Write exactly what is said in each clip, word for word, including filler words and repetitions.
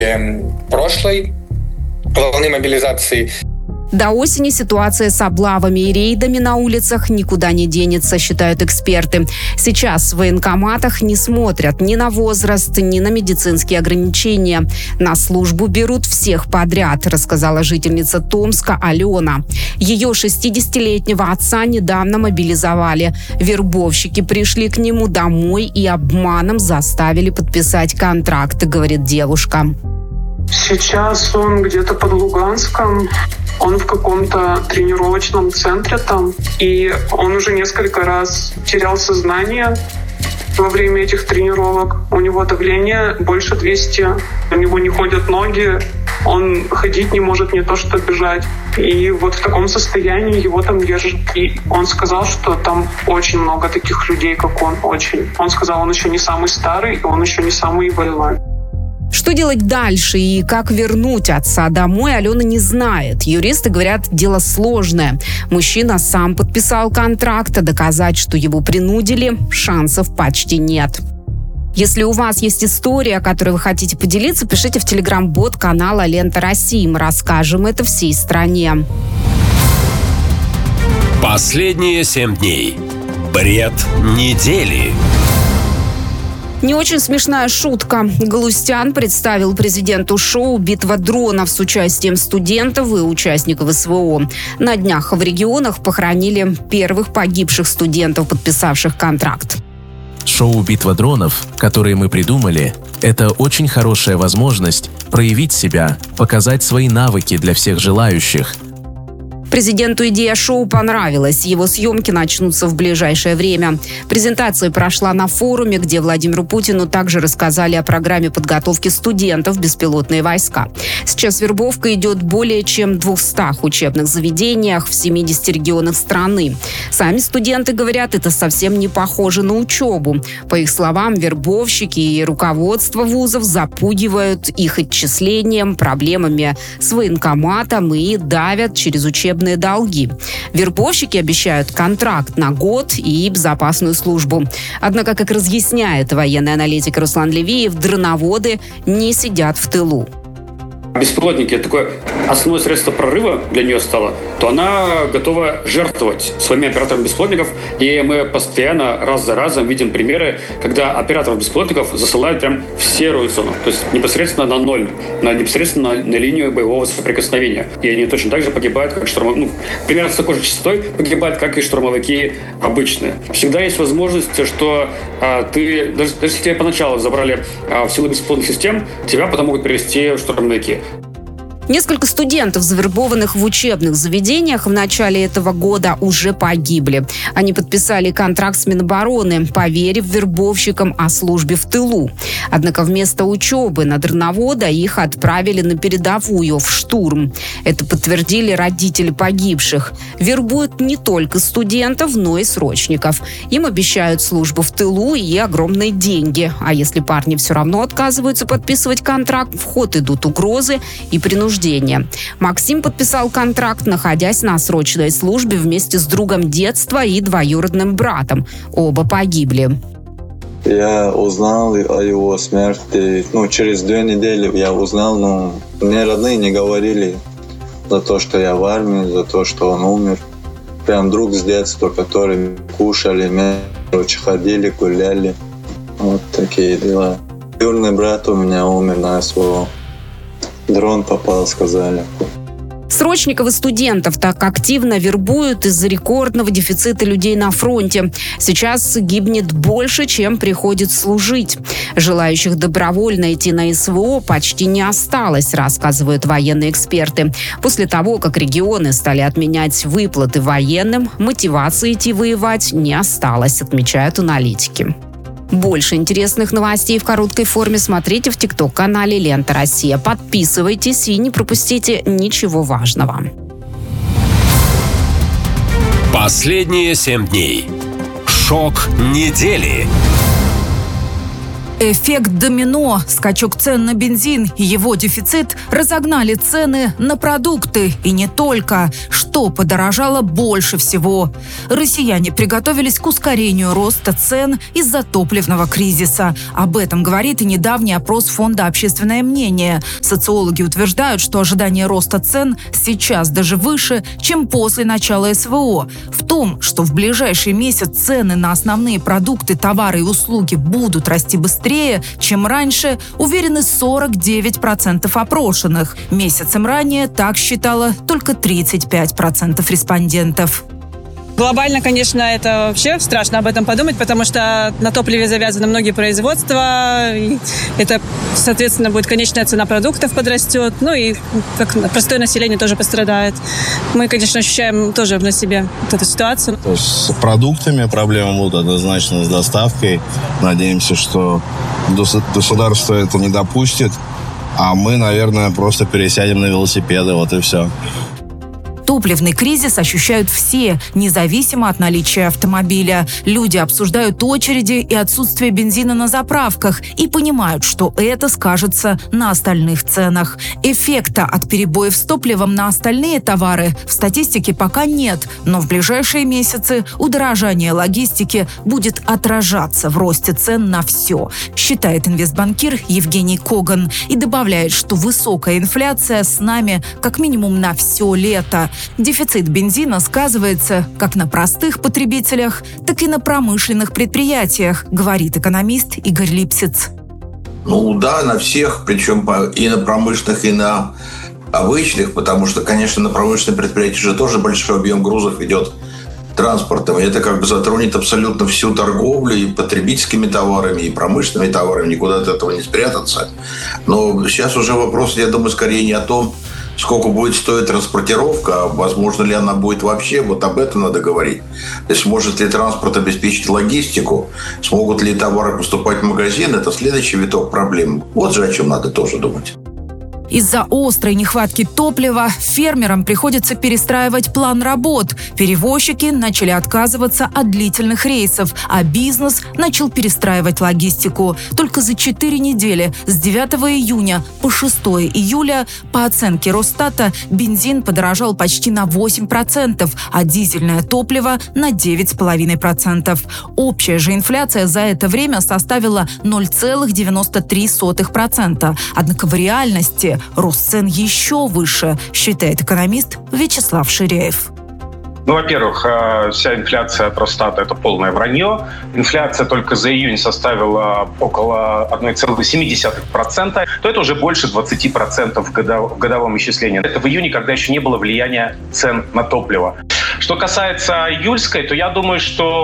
прошлой волны мобилизации. До осени ситуация с облавами и рейдами на улицах никуда не денется, считают эксперты. Сейчас в военкоматах не смотрят ни на возраст, ни на медицинские ограничения. На службу берут всех подряд, рассказала жительница Томска Алена. Ее шестидесятилетнего отца недавно мобилизовали. Вербовщики пришли к нему домой и обманом заставили подписать контракт, говорит девушка. Сейчас он где-то под Луганском. Он в каком-то тренировочном центре там. И он уже несколько раз терял сознание во время этих тренировок. У него давление больше двухсот. У него не ходят ноги. Он ходить не может, не то что бежать. И вот в таком состоянии его там держат. И он сказал, что там очень много таких людей, как он. Очень. Он сказал, он еще не самый старый, и он еще не самый больной. Что делать дальше и как вернуть отца домой, Алена не знает. Юристы говорят, дело сложное. Мужчина сам подписал контракт, а доказать, что его принудили, шансов почти нет. Если у вас есть история, которой вы хотите поделиться, пишите в телеграм-бот канала «Лента России». Мы расскажем это всей стране. Последние семь дней. Бред недели. Не очень смешная шутка. Галустян представил президенту шоу «Битва дронов» с участием студентов и участников СВО. На днях в регионах похоронили первых погибших студентов, подписавших контракт. Шоу «Битва дронов», которое мы придумали, это очень хорошая возможность проявить себя, показать свои навыки для всех желающих. Президенту идея шоу понравилась. Его съемки начнутся в ближайшее время. Презентация прошла на форуме, где Владимиру Путину также рассказали о программе подготовки студентов в беспилотные войска. Сейчас вербовка идет более чем в двухстах учебных заведениях в семидесяти регионах страны. Сами студенты говорят, это совсем не похоже на учебу. По их словам, вербовщики и руководство вузов запугивают их отчислением, проблемами с военкоматом и давят через учебные долги. Вербовщики обещают контракт на год и безопасную службу. Однако, как разъясняет военный аналитик Руслан Левиев, дроноводы не сидят в тылу. Беспилотники – это такое основное средство прорыва для нее стало, то она готова жертвовать своими операторами беспилотников. И мы постоянно, раз за разом, видим примеры, когда операторов беспилотников засылают прям в серую зону, то есть непосредственно на ноль, на непосредственно на, на линию боевого соприкосновения. И они точно так же погибают, как штурмовики, ну, примерно с такой же частотой погибают, как и штурмовики обычные. Всегда есть возможность, что а, ты, даже, даже если тебя поначалу забрали а, в силу беспилотных систем, тебя потом могут перевести в штурмовики. Несколько студентов, завербованных в учебных заведениях, в начале этого года уже погибли. Они подписали контракт с Минобороны, поверив вербовщикам о службе в тылу. Однако вместо учебы на дроновода их отправили на передовую, в штурм. Это подтвердили родители погибших. Вербуют не только студентов, но и срочников. Им обещают службу в тылу и огромные деньги. А если парни все равно отказываются подписывать контракт, в ход идут угрозы и принуждения. Максим подписал контракт, находясь на срочной службе вместе с другом детства и двоюродным братом. Оба погибли. Я узнал о его смерти, ну, через две недели я узнал, но мне родные не говорили за то, что я в армии, за то, что он умер. Прям друг с детства, который кушали, короче, ходили, гуляли. Вот такие дела. Двоюродный брат у меня умер на СВО. Дрон попал, сказали. Срочников и студентов так активно вербуют из-за рекордного дефицита людей на фронте. Сейчас гибнет больше, чем приходит служить. Желающих добровольно идти на СВО почти не осталось, рассказывают военные эксперты. После того, как регионы стали отменять выплаты военным, мотивации идти воевать не осталось, отмечают аналитики. Больше интересных новостей в короткой форме смотрите в ТикТок-канале «Лента Россия». Подписывайтесь и не пропустите ничего важного. Последние семь дней. Шок недели. Эффект домино, скачок цен на бензин и его дефицит разогнали цены на продукты. И не только. Что подорожало больше всего? Россияне приготовились к ускорению роста цен из-за топливного кризиса. Об этом говорит и недавний опрос фонда «Общественное мнение». Социологи утверждают, что ожидание роста цен сейчас даже выше, чем после начала СВО. В том, что в ближайший месяц цены на основные продукты, товары и услуги будут расти быстрее, чем раньше, уверены сорок девять процентов опрошенных. Месяцем ранее так считало только тридцать пять процентов респондентов. Глобально, конечно, это вообще страшно об этом подумать, потому что на топливе завязаны многие производства. И это, соответственно, будет конечная цена продуктов подрастет. Ну и как простое население тоже пострадает. Мы, конечно, ощущаем тоже на себе вот эту ситуацию. То есть с продуктами проблемы будут однозначно, с доставкой. Надеемся, что государство это не допустит. А мы, наверное, просто пересядем на велосипеды. Вот и все. Топливный кризис ощущают все, независимо от наличия автомобиля. Люди обсуждают очереди и отсутствие бензина на заправках и понимают, что это скажется на остальных ценах. Эффекта от перебоев с топливом на остальные товары в статистике пока нет, но в ближайшие месяцы удорожание логистики будет отражаться в росте цен на все, считает инвестбанкир Евгений Коган и добавляет, что высокая инфляция с нами как минимум на все лето. Дефицит бензина сказывается как на простых потребителях, так и на промышленных предприятиях, говорит экономист Игорь Липсиц. Ну да, на всех, причем и на промышленных, и на обычных, потому что, конечно, на промышленных предприятиях же тоже большой объем грузов идет транспортом, и это как бы затронет абсолютно всю торговлю и потребительскими товарами, и промышленными товарами, никуда от этого не спрятаться. Но сейчас уже вопрос, я думаю, скорее не о том, сколько будет стоить транспортировка, а возможно ли она будет вообще, вот об этом надо говорить. То есть сможет ли транспорт обеспечить логистику, смогут ли товары поступать в магазин, это следующий виток проблем. Вот же о чем надо тоже думать. Из-за острой нехватки топлива фермерам приходится перестраивать план работ. Перевозчики начали отказываться от длительных рейсов, а бизнес начал перестраивать логистику. Только за четыре недели с девятого июня по шестого июля, по оценке Росстата, бензин подорожал почти на восемь процентов, а дизельное топливо на девять целых пять десятых процента. Общая же инфляция за это время составила ноль целых девяносто три сотых процента. Однако в реальности рост цен еще выше, считает экономист Вячеслав Ширяев. Ну, во-первых, вся инфляция от Росстата – это полное вранье. Инфляция только за июнь составила около одна целая семь десятых процента. То это уже больше двадцати процентов в годовом исчислении. Это в июне, когда еще не было влияния цен на топливо. Что касается июльской, то я думаю,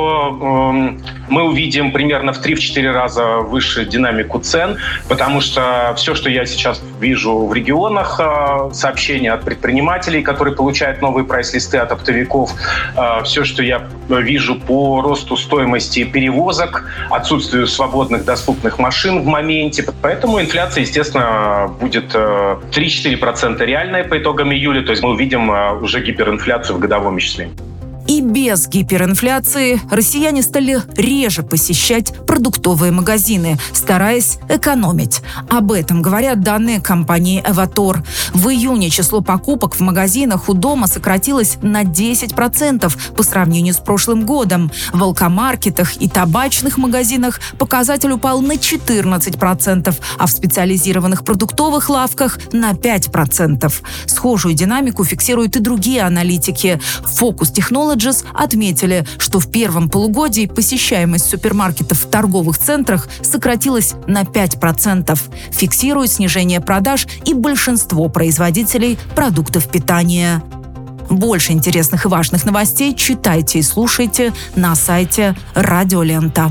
что э, мы увидим примерно в три-четыре раза выше динамику цен, потому что все, что я сейчас вижу в регионах, э, сообщения от предпринимателей, которые получают новые прайс-листы от оптовиков, э, все, что я вижу по росту стоимости перевозок, отсутствию свободных доступных машин в моменте. Поэтому инфляция, естественно, будет э, три-четыре процента реальная по итогам июля, то есть мы увидим э, уже гиперинфляцию в годовом исчислении. И без гиперинфляции россияне стали реже посещать продуктовые магазины, стараясь экономить. Об этом говорят данные компании «Эватор». В июне число покупок в магазинах у дома сократилось на десять процентов по сравнению с прошлым годом. В алкомаркетах и табачных магазинах показатель упал на четырнадцать процентов, а в специализированных продуктовых лавках на пять процентов. Схожую динамику фиксируют и другие аналитики. Focus Technologies отметили, что в первом полугодии посещаемость супермаркетов в торговых центрах сократилась на пять процентов. Фиксируют снижение продаж и большинство производителей продуктов питания. Больше интересных и важных новостей читайте и слушайте на сайте Радио Лента.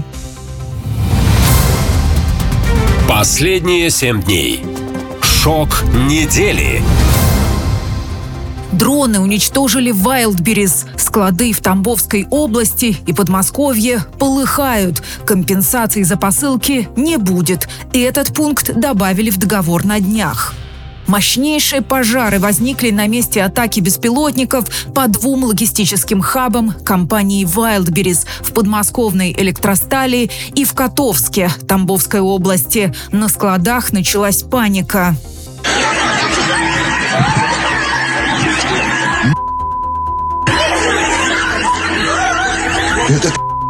Последние семь дней. Шок недели. Дроны уничтожили Wildberries. Склады в Тамбовской области и Подмосковье полыхают. Компенсации за посылки не будет. Этот пункт добавили в договор на днях. Мощнейшие пожары возникли на месте атаки беспилотников по двум логистическим хабам компании Wildberries в подмосковной Электростали и в Котовске Тамбовской области. На складах началась паника. Это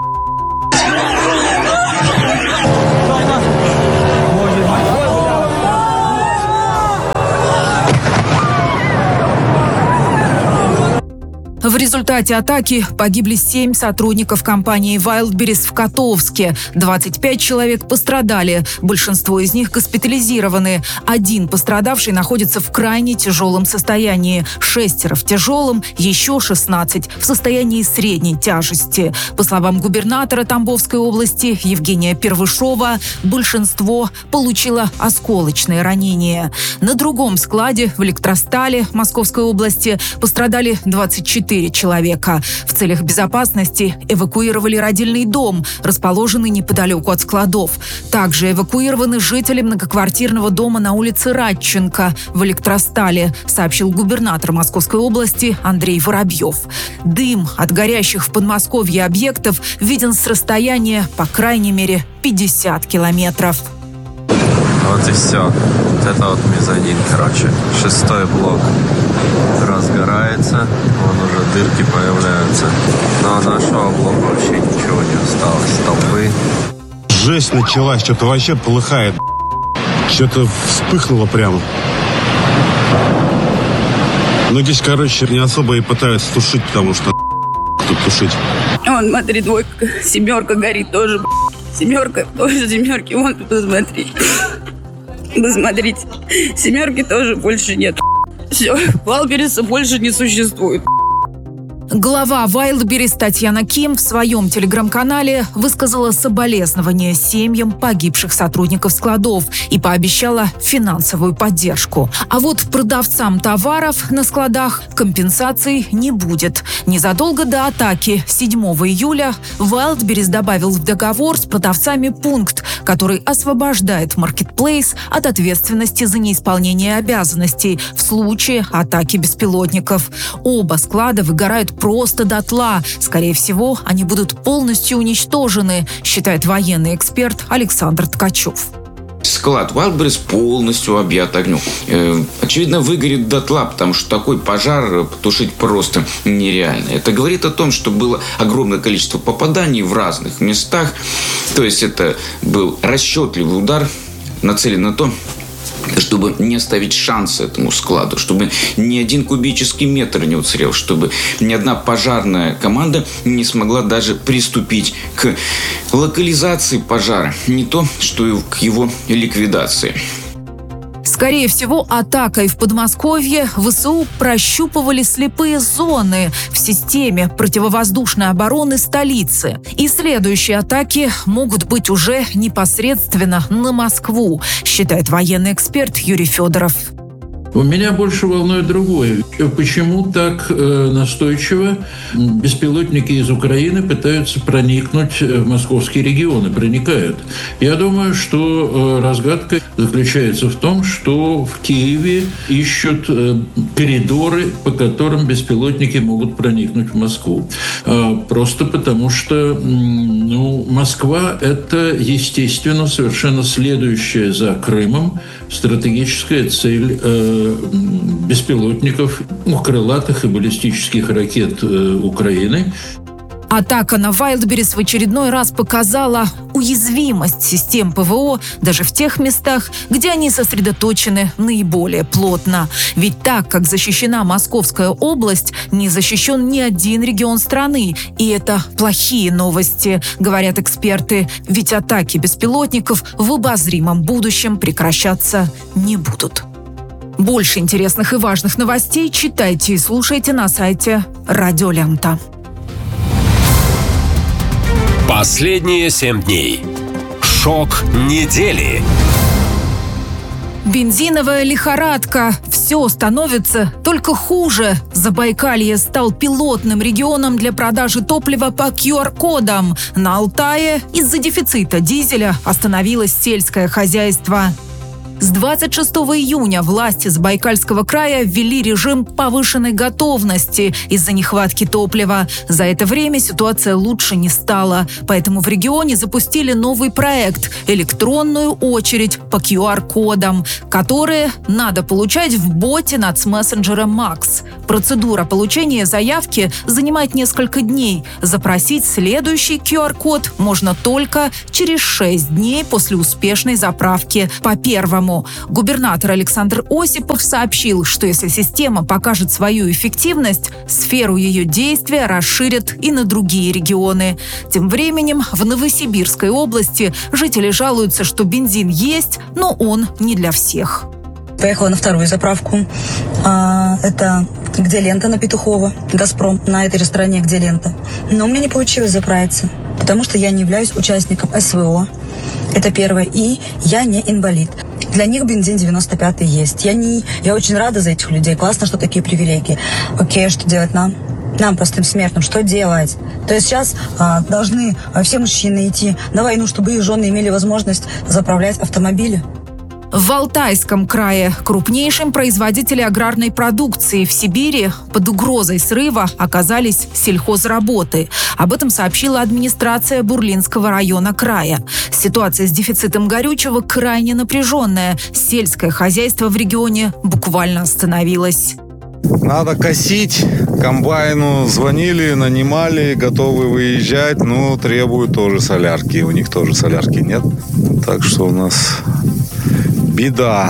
В результате атаки погибли семь сотрудников компании Wildberries в Котовске. двадцать пять человек пострадали. Большинство из них госпитализированы. Один пострадавший находится в крайне тяжелом состоянии. Шестеро в тяжелом, еще шестнадцать в состоянии средней тяжести. По словам губернатора Тамбовской области Евгения Первышова, большинство получило осколочные ранения. На другом складе в Электростали Московской области пострадали двадцать четыре человека. В целях безопасности эвакуировали родильный дом, расположенный неподалеку от складов. Также эвакуированы жители многоквартирного дома на улице Радченко в Электростале, сообщил губернатор Московской области Андрей Воробьев. Дым от горящих в Подмосковье объектов виден с расстояния, по крайней мере, пятьдесят километров. Вот и все. Вот это вот мезонин, короче. Шестой блок разгорается, вон уже дырки появляются. Но нашего блока вообще ничего не осталось. Столбы. Жесть началась, что-то вообще полыхает. Что-то вспыхнуло прямо. Ну, здесь, короче, не особо и пытаются тушить, потому что тут тушить. Вон, смотри, двойка, семерка горит тоже. Семерка, тоже семерки, вон, посмотри. Посмотрите, семерки тоже больше нет. Все, Wildberries больше не существует. Глава Wildberries Татьяна Ким в своем телеграм-канале высказала соболезнования семьям погибших сотрудников складов и пообещала финансовую поддержку. А вот продавцам товаров на складах компенсаций не будет. Незадолго до атаки седьмого июля Wildberries добавил в договор с продавцами пункт, который освобождает Marketplace от ответственности за неисполнение обязанностей в случае атаки беспилотников. Оба склада выгорают просто дотла. Скорее всего, они будут полностью уничтожены, считает военный эксперт Александр Ткачев. Склад Wildberries полностью объят огнем. Э, очевидно, выгорит дотла, потому что такой пожар потушить просто нереально. Это говорит о том, что было огромное количество попаданий в разных местах. То есть это был расчетливый удар, нацелен на то, чтобы не оставить шанса этому складу, чтобы ни один кубический метр не уцелел, чтобы ни одна пожарная команда не смогла даже приступить к локализации пожара, не то, что и к его ликвидации. Скорее всего, атакой в Подмосковье ВСУ прощупывали слепые зоны в системе противовоздушной обороны столицы. И следующие атаки могут быть уже непосредственно на Москву, считает военный эксперт Юрий Федоров. Меня больше волнует другое. Почему так э, настойчиво беспилотники из Украины пытаются проникнуть в московские регионы, проникают? Я думаю, что э, разгадка заключается в том, что в Киеве ищут э, коридоры, по которым беспилотники могут проникнуть в Москву. Э, просто потому что э, ну, Москва – это, естественно, совершенно следующая за Крымом стратегическая цель э, беспилотников, ну, крылатых и баллистических ракет э, Украины. Атака на Wildberries в очередной раз показала уязвимость систем ПВО даже в тех местах, где они сосредоточены наиболее плотно. Ведь так, как защищена Московская область, не защищен ни один регион страны. И это плохие новости, говорят эксперты. Ведь атаки беспилотников в обозримом будущем прекращаться не будут. Больше интересных и важных новостей читайте и слушайте на сайте Радио Лента. Последние семь дней. Шок недели. Бензиновая лихорадка. Все становится только хуже. Забайкалье стал пилотным регионом для продажи топлива по ку ар кодам. На Алтае из-за дефицита дизеля остановилось сельское хозяйство. С двадцать шестого июня власти Забайкальского края ввели режим повышенной готовности из-за нехватки топлива. За это время ситуация лучше не стала. Поэтому в регионе запустили новый проект – электронную очередь по ку ар кодам, которые надо получать в боте нацмессенджера Макс. Процедура получения заявки занимает несколько дней. Запросить следующий ку ар код можно только через шесть дней после успешной заправки по первому. Губернатор Александр Осипов сообщил, что если система покажет свою эффективность, сферу ее действия расширят и на другие регионы. Тем временем в Новосибирской области жители жалуются, что бензин есть, но он не для всех. Поехала на вторую заправку. А, это где лента на Петухова, Газпром, на этой же стороне, где лента. Но у меня не получилось заправиться, потому что я не являюсь участником эс вэ о. Это первое. И я не инвалид. Для них бензин девяносто пятый есть. Я, не, я очень рада за этих людей. Классно, что такие привилегии. Окей, что делать нам? Нам, простым смертным, что делать? То есть сейчас а, должны а, все мужчины идти на войну, чтобы их жены имели возможность заправлять автомобили. В Алтайском крае, крупнейшем производителе аграрной продукции в Сибири, под угрозой срыва оказались сельхозработы. Об этом сообщила администрация Бурлинского района края. Ситуация с дефицитом горючего крайне напряженная. Сельское хозяйство в регионе буквально остановилось. Надо косить, комбайну звонили, нанимали, готовы выезжать, но требуют тоже солярки. У них тоже солярки нет. Так что у нас беда.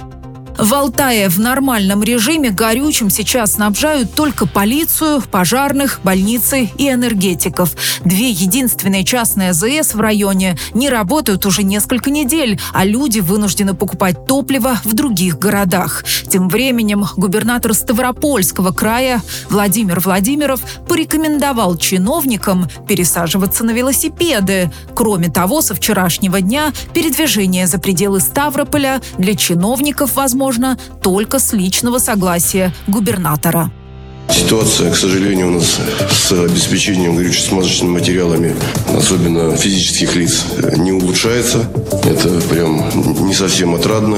В Алтае в нормальном режиме горючим сейчас снабжают только полицию, пожарных, больницы и энергетиков. Две единственные частные эй зэ эс в районе не работают уже несколько недель, а люди вынуждены покупать топливо в других городах. Тем временем губернатор Ставропольского края Владимир Владимиров порекомендовал чиновникам пересаживаться на велосипеды. Кроме того, со вчерашнего дня передвижение за пределы Ставрополя для чиновников возможно только с личного согласия губернатора. Ситуация, к сожалению, у нас с обеспечением горюче-смазочными материалами, особенно физических лиц, не улучшается. Это прям не совсем отрадно.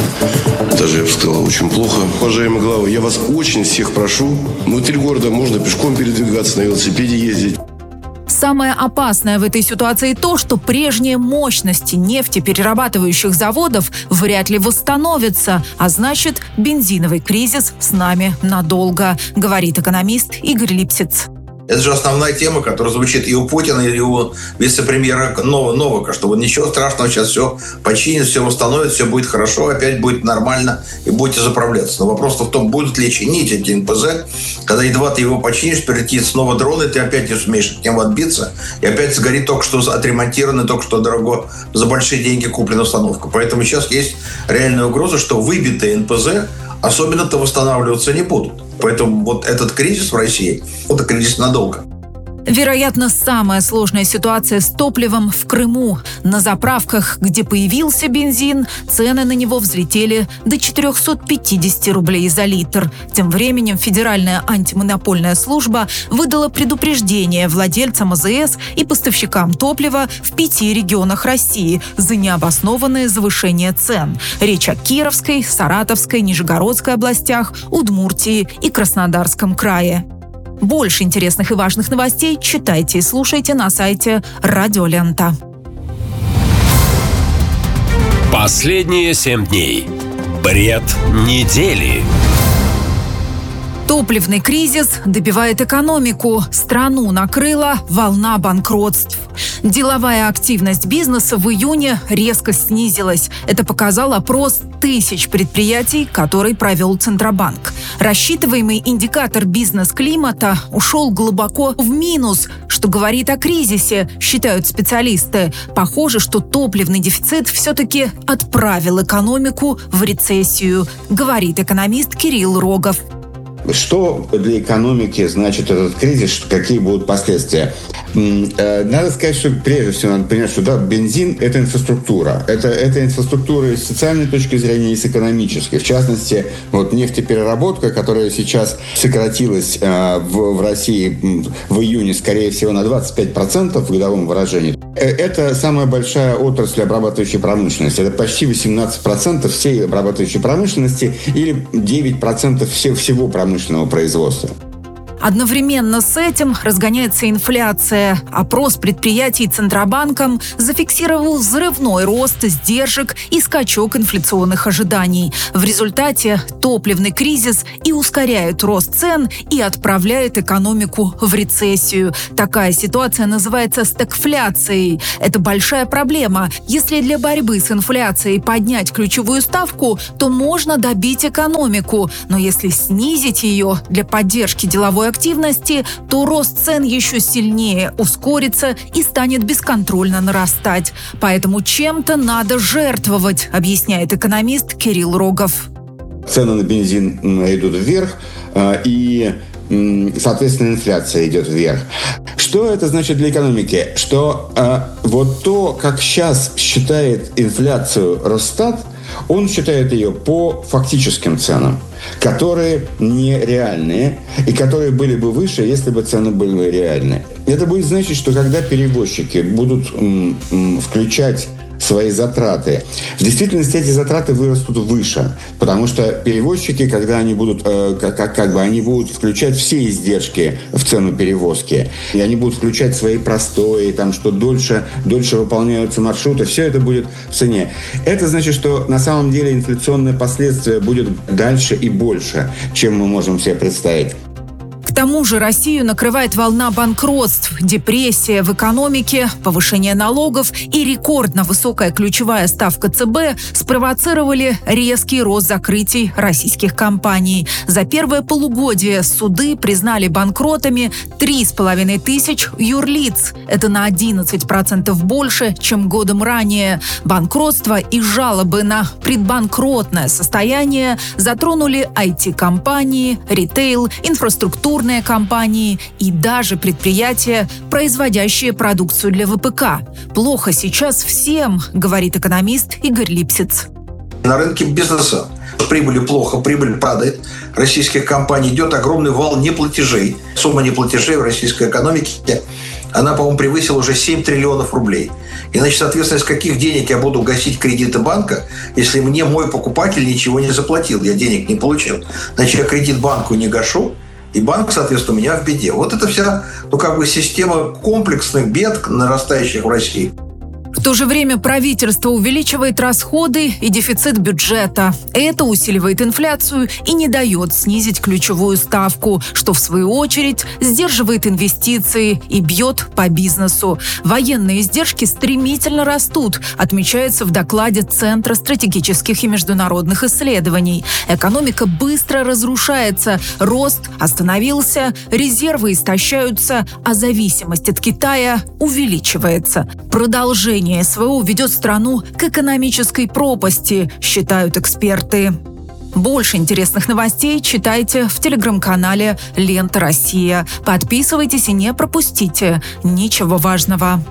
Даже, я бы сказал, очень плохо. Уважаемые главы, я вас очень всех прошу. Внутри города можно пешком передвигаться, на велосипеде ездить. Самое опасное в этой ситуации то, что прежние мощности нефтеперерабатывающих заводов вряд ли восстановятся, а значит, бензиновый кризис с нами надолго, говорит экономист Игорь Липсиц. Это же основная тема, которая звучит и у Путина, и у вице-премьера Новака, что вот ничего страшного, сейчас все починят, все восстановят, все будет хорошо, опять будет нормально, и будете заправляться. Но вопрос в том, будут ли чинить эти эн пэ зэ, когда едва ты его починишь, прилетит снова дрон, и ты опять не сумеешь от него отбиться, и опять сгорит только что отремонтированная, только что дорого, за большие деньги куплена установка. Поэтому сейчас есть реальная угроза, что выбитые эн пэ зэ особенно-то восстанавливаться не будут. Поэтому вот этот кризис в России, это кризис надолго. Вероятно, самая сложная ситуация с топливом в Крыму. На заправках, где появился бензин, цены на него взлетели до четыреста пятьдесят рублей за литр. Тем временем Федеральная антимонопольная служба выдала предупреждение владельцам а зэ эс и поставщикам топлива в пяти регионах России за необоснованное завышение цен. Речь о Кировской, Саратовской, Нижегородской областях, Удмуртии и Краснодарском крае. Больше интересных и важных новостей читайте и слушайте на сайте Радио Лента. Последние семь дней. Бред недели. Топливный кризис добивает экономику. Страну накрыла волна банкротств. Деловая активность бизнеса в июне резко снизилась. Это показал опрос тысяч предприятий, который провел Центробанк. Рассчитываемый индикатор бизнес-климата ушел глубоко в минус, что говорит о кризисе, считают специалисты. Похоже, что топливный дефицит все-таки отправил экономику в рецессию, говорит экономист Кирилл Рогов. Что для экономики значит этот кризис, какие будут последствия? Надо сказать, что прежде всего надо понять, что да, бензин – это инфраструктура. Это, это инфраструктура и с социальной точки зрения, и с экономической. В частности, вот нефтепереработка, которая сейчас сократилась э, в, в России в июне, скорее всего, на двадцать пять процентов в годовом выражении. Это самая большая отрасль обрабатывающей промышленности. Это почти восемнадцать процентов всей обрабатывающей промышленности или девять процентов всего промышленного производства. Одновременно с этим разгоняется инфляция. Опрос предприятий Центробанком зафиксировал взрывной рост сдержек и скачок инфляционных ожиданий. В результате топливный кризис и ускоряет рост цен, и отправляет экономику в рецессию. Такая ситуация называется стагфляцией. Это большая проблема. Если для борьбы с инфляцией поднять ключевую ставку, то можно добить экономику. Но если снизить ее для поддержки деловой активности, то рост цен еще сильнее ускорится и станет бесконтрольно нарастать. Поэтому чем-то надо жертвовать, объясняет экономист Кирилл Рогов. Цены на бензин идут вверх, и, соответственно, инфляция идет вверх. Что это значит для экономики? Что вот то, как сейчас считает инфляцию Росстат, он считает ее по фактическим ценам, которые нереальные и которые были бы выше, если бы цены были бы реальные. Это будет значить, что когда перевозчики будут м, м, включать свои затраты, в действительности эти затраты вырастут выше, потому что перевозчики, когда они будут, э, как, как бы, они будут включать все издержки в цену перевозки, и они будут включать свои простои, там, что дольше, дольше выполняются маршруты, все это будет в цене. Это значит, что на самом деле инфляционные последствия будут дальше и больше, чем мы можем себе представить. К тому же Россию накрывает волна банкротств, депрессия в экономике, повышение налогов и рекордно высокая ключевая ставка ЦБ спровоцировали резкий рост закрытий российских компаний. За первое полугодие суды признали банкротами три с половиной тысяч юрлиц. Это на одиннадцать процентов больше, чем годом ранее. Банкротство и жалобы на предбанкротное состояние затронули ай ти-компании, ритейл, инфраструктурные компании и даже предприятия, производящие продукцию для вэ пэ ка. Плохо сейчас всем, говорит экономист Игорь Липсиц. На рынке бизнеса прибыли плохо, прибыль падает. Российских компаний идет огромный вал неплатежей. Сумма неплатежей в российской экономике, она, по-моему, превысила уже семь триллионов рублей. И, значит, соответственно, из каких денег я буду гасить кредиты банка, если мне мой покупатель ничего не заплатил, я денег не получил. Значит, я кредит банку не гашу, и банк, соответственно, у меня в беде. Вот это вся, ну, как бы система комплексных бед, нарастающих в России. В то же время правительство увеличивает расходы и дефицит бюджета. Это усиливает инфляцию и не дает снизить ключевую ставку, что в свою очередь сдерживает инвестиции и бьет по бизнесу. Военные издержки стремительно растут, отмечается в докладе Центра стратегических и международных исследований. Экономика быстро разрушается, рост остановился, резервы истощаются, а зависимость от Китая увеличивается. Продолжение эс вэ о ведет страну к экономической пропасти, считают эксперты. Больше интересных новостей читайте в телеграм-канале «Лента Россия». Подписывайтесь и не пропустите ничего важного.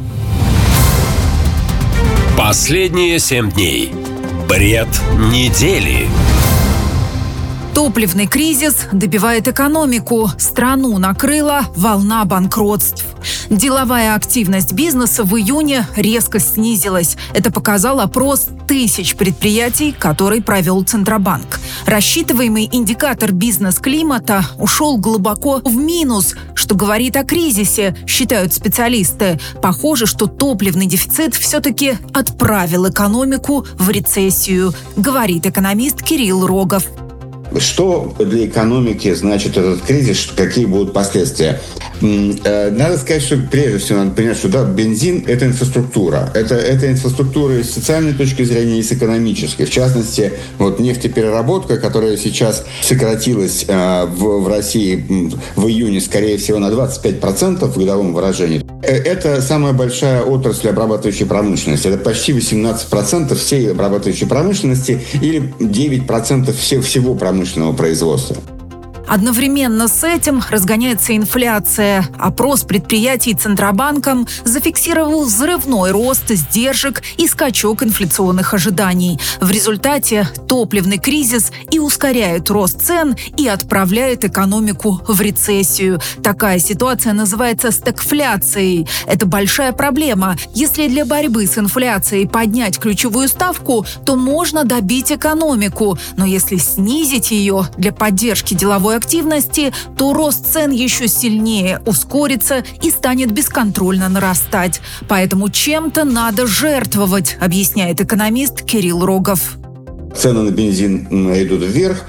Последние семь дней. Бред недели. Топливный кризис добивает экономику. Страну накрыла волна банкротств. Деловая активность бизнеса в июне резко снизилась. Это показал опрос тысяч предприятий, который провел Центробанк. Рассчитываемый индикатор бизнес-климата ушел глубоко в минус, что говорит о кризисе, считают специалисты. Похоже, что топливный дефицит все-таки отправил экономику в рецессию, говорит экономист Кирилл Рогов. Что для экономики значит этот кризис, какие будут последствия? Надо сказать, что прежде всего надо понять, что да, бензин – это инфраструктура. Это, это инфраструктура и с социальной точки зрения, и с экономической. В частности, вот нефтепереработка, которая сейчас сократилась э, в, в России в июне, скорее всего, на двадцать пять процентов в годовом выражении. Это самая большая отрасль обрабатывающей промышленности. Это почти восемнадцать процентов всей обрабатывающей промышленности или девять процентов всего промышленного производства. Одновременно с этим разгоняется инфляция. Опрос предприятий Центробанком зафиксировал взрывной рост сдержек и скачок инфляционных ожиданий. В результате топливный кризис и ускоряет рост цен, и отправляет экономику в рецессию. Такая ситуация называется стагфляцией. Это большая проблема. Если для борьбы с инфляцией поднять ключевую ставку, то можно добить экономику. Но если снизить ее для поддержки деловой активности, то рост цен еще сильнее ускорится и станет бесконтрольно нарастать. Поэтому чем-то надо жертвовать, объясняет экономист Кирилл Рогов. Цены на бензин идут вверх,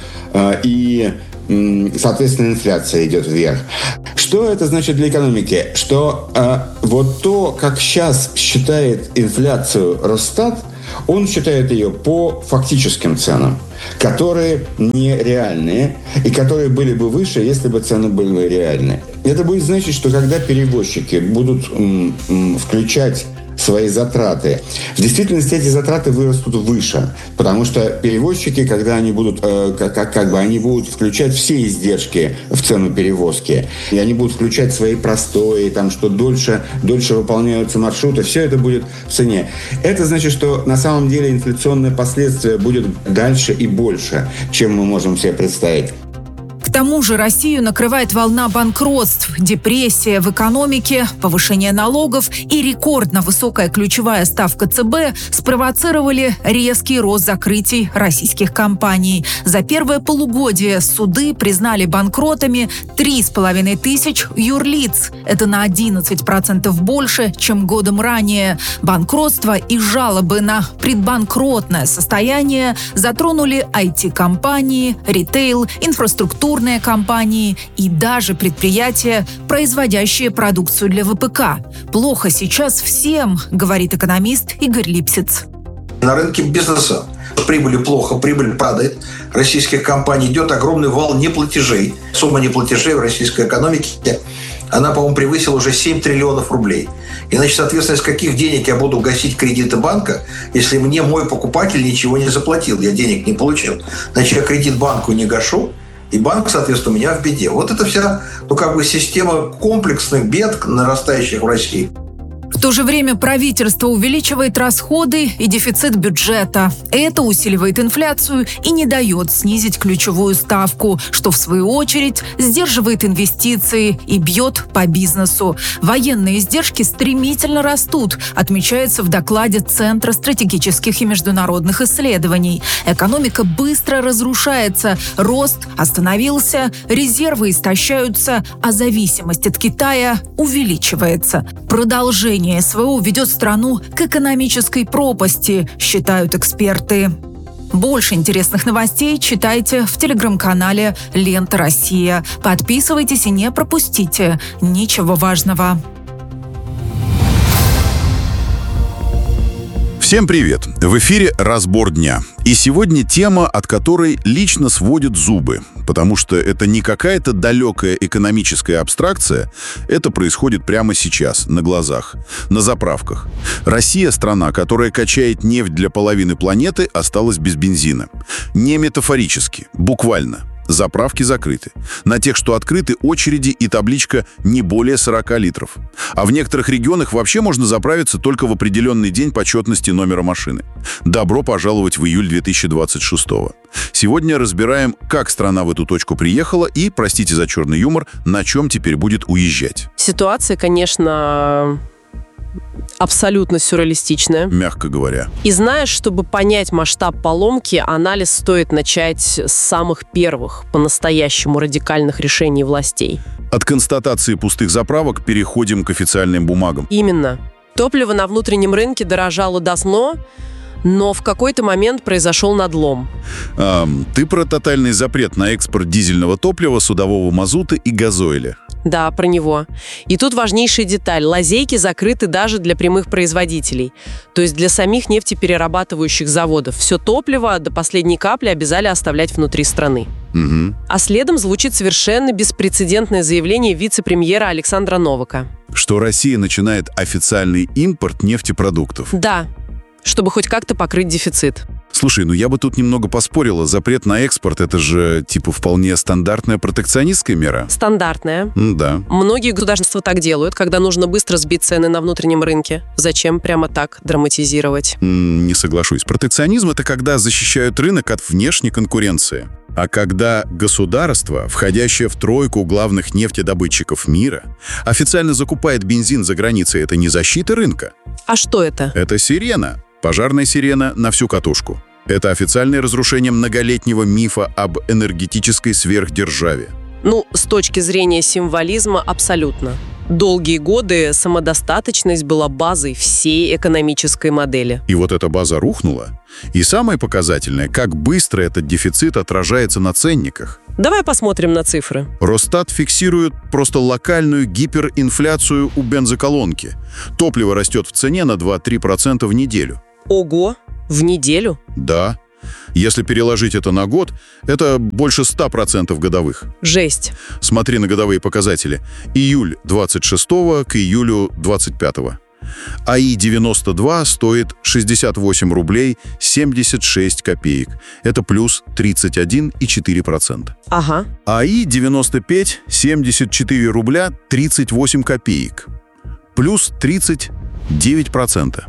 и, соответственно, инфляция идет вверх. Что это значит для экономики? Что вот то, как сейчас считает инфляцию Росстат, он считает ее по фактическим ценам, которые нереальные и которые были бы выше, если бы цены были бы реальные. Это будет значить, что когда перевозчики будут м, м, включать свои затраты. В действительности эти затраты вырастут выше, потому что перевозчики, когда они будут, э, как, как бы, они будут включать все издержки в цену перевозки, и они будут включать свои простои, там, что дольше, дольше выполняются маршруты, все это будет в цене. Это значит, что на самом деле инфляционные последствия будут дальше и больше, чем мы можем себе представить. К тому же Россию накрывает волна банкротств, депрессия в экономике, повышение налогов и рекордно высокая ключевая ставка ЦБ спровоцировали резкий рост закрытий российских компаний. За первое полугодие суды признали банкротами три с половиной тысяч юрлиц. Это на одиннадцать процентов больше, чем годом ранее. Банкротство и жалобы на предбанкротное состояние затронули ай ти-компании, ритейл, инфраструктурные компании и даже предприятия, производящие продукцию для вэ пэ ка. Плохо сейчас всем, говорит экономист Игорь Липсиц. На рынке бизнеса прибыли плохо, прибыль падает. Российских компаний идет огромный вал неплатежей. Сумма неплатежей в российской экономике, она, по-моему, превысила уже семь триллионов рублей. И, значит, соответственно, из каких денег я буду гасить кредиты банка, если мне мой покупатель ничего не заплатил, я денег не получил. Значит, я кредит банку не гашу, и банк, соответственно, у меня в беде. Вот это вся, ну, как бы система комплексных бед, нарастающих в России. В то же время правительство увеличивает расходы и дефицит бюджета. Это усиливает инфляцию и не дает снизить ключевую ставку, что в свою очередь сдерживает инвестиции и бьет по бизнесу. Военные издержки стремительно растут, отмечается в докладе Центра стратегических и международных исследований. Экономика быстро разрушается, рост остановился, резервы истощаются, а зависимость от Китая увеличивается. Продолжение эс вэ о ведет страну к экономической пропасти, считают эксперты. Больше интересных новостей читайте в телеграм-канале «Лента Россия». Подписывайтесь и не пропустите ничего важного. Всем привет! В эфире «Разбор дня». И сегодня тема, от которой лично сводит зубы, потому что это не какая-то далекая экономическая абстракция, это происходит прямо сейчас, на глазах, на заправках. Россия, страна, которая качает нефть для половины планеты, осталась без бензина. Не метафорически, буквально. Заправки закрыты. На тех, что открыты, очереди и табличка не более сорока литров. А в некоторых регионах вообще можно заправиться только в определенный день почетности номера машины. Добро пожаловать в июль две тысячи двадцать шестого. Сегодня разбираем, как страна в эту точку приехала и, простите за черный юмор, на чем теперь будет уезжать. Ситуация, конечно, абсолютно сюрреалистичная. Мягко говоря. И знаешь, чтобы понять масштаб поломки, анализ стоит начать с самых первых, по-настоящему радикальных решений властей. От констатации пустых заправок переходим к официальным бумагам. Именно. Топливо на внутреннем рынке дорожало давно, но в какой-то момент произошел надлом. А, ты про тотальный запрет на экспорт дизельного топлива, судового мазута и газоиля. Да, про него. И тут важнейшая деталь. Лазейки закрыты даже для прямых производителей. То есть для самих нефтеперерабатывающих заводов. Все топливо до последней капли обязали оставлять внутри страны. Угу. А следом звучит совершенно беспрецедентное заявление вице-премьера Александра Новака. Что Россия начинает официальный импорт нефтепродуктов. Да, чтобы хоть как-то покрыть дефицит. Слушай, ну я бы тут немного поспорила. Запрет на экспорт — это же, типа, вполне стандартная протекционистская мера. Стандартная. Да. Многие государства так делают, когда нужно быстро сбить цены на внутреннем рынке. Зачем прямо так драматизировать? М, не соглашусь. Протекционизм — это когда защищают рынок от внешней конкуренции. А когда государство, входящее в тройку главных нефтедобытчиков мира, официально закупает бензин за границей, это не защита рынка. А что это? Это сирена. Пожарная сирена на всю катушку. Это официальное разрушение многолетнего мифа об энергетической сверхдержаве. Ну, с точки зрения символизма, абсолютно. Долгие годы самодостаточность была базой всей экономической модели. И вот эта база рухнула. И самое показательное, как быстро этот дефицит отражается на ценниках. Давай посмотрим на цифры. Росстат фиксирует просто локальную гиперинфляцию у бензоколонки. Топливо растет в цене на два-три процента в неделю. Ого! В неделю? Да. Если переложить это на год, это больше ста процентов годовых. Жесть. Смотри на годовые показатели. Июль двадцать шестого к июлю двадцать пятого. АИ девяносто два стоит шестьдесят восемь рублей семьдесят шесть копеек. Это плюс тридцать один и четыре десятых процента. Ага. АИ девяносто пять семьдесят четыре рубля тридцать восемь копеек. Плюс тридцать девять процентов.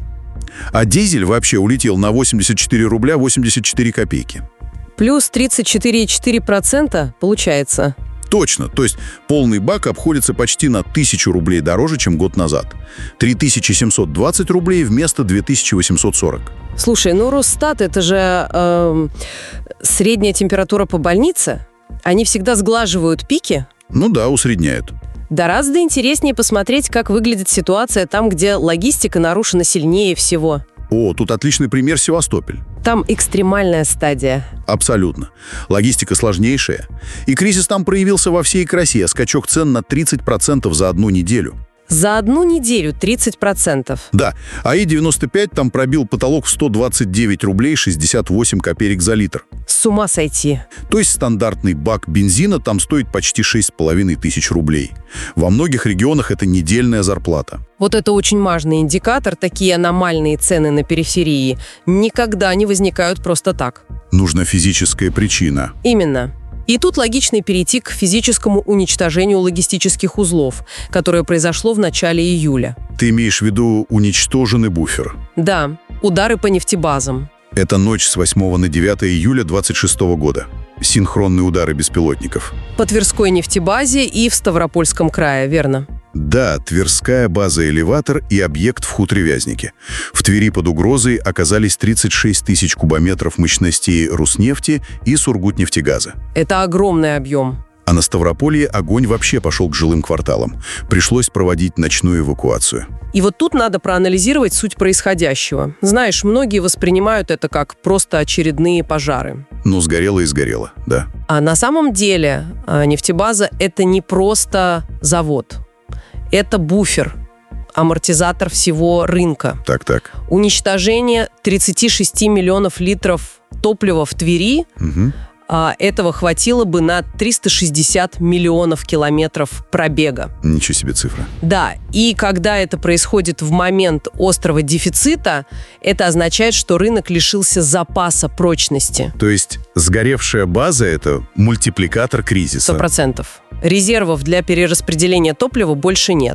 А дизель вообще улетел на восемьдесят четыре рубля восемьдесят четыре копейки. Плюс тридцать четыре и четыре десятых процента получается. Точно. То есть полный бак обходится почти на тысячу рублей дороже, чем год назад. три тысячи семьсот двадцать рублей вместо две тысячи восемьсот сорок. Слушай, ну Росстат — это же э, средняя температура по больнице. Они всегда сглаживают пики. Ну да, усредняют. Гораздо интереснее посмотреть, как выглядит ситуация там, где логистика нарушена сильнее всего. О, тут отличный пример Севастополь. Там экстремальная стадия. Абсолютно. Логистика сложнейшая. И кризис там проявился во всей красе. Скачок цен на тридцать процентов за одну неделю. За одну неделю тридцать процентов. Да. АИ девяносто пять там пробил потолок в сто двадцать девять рублей шестьдесят восемь копеек за литр. С ума сойти. То есть стандартный бак бензина там стоит почти шесть с половиной тысяч рублей. Во многих регионах это недельная зарплата. Вот это очень важный индикатор. Такие аномальные цены на периферии никогда не возникают просто так. Нужна физическая причина. Именно. И тут логично перейти к физическому уничтожению логистических узлов, которое произошло в начале июля. Ты имеешь в виду уничтоженный буфер? Да, удары по нефтебазам. Это ночь с восьмого на девятое июля двадцать шестого года. Синхронные удары беспилотников. По Тверской нефтебазе и в Ставропольском крае, верно? Да, Тверская база «Элеватор» и объект в хуторе Вязники. В Твери под угрозой оказались тридцать шесть тысяч кубометров мощностей Руснефти и Сургутнефтегаза. Это огромный объем. А на Ставрополье огонь вообще пошел к жилым кварталам. Пришлось проводить ночную эвакуацию. И вот тут надо проанализировать суть происходящего. Знаешь, многие воспринимают это как просто очередные пожары. Ну, сгорело и сгорело, да. А на самом деле нефтебаза – это не просто завод. Это буфер, амортизатор всего рынка. Так-так. Уничтожение тридцать шесть миллионов литров топлива в Твери, угу. а, этого хватило бы на триста шестьдесят миллионов километров пробега. Ничего себе цифра. Да, и когда это происходит в момент острого дефицита, это означает, что рынок лишился запаса прочности. То есть сгоревшая база – это мультипликатор кризиса. Сто процентов. Резервов для перераспределения топлива больше нет.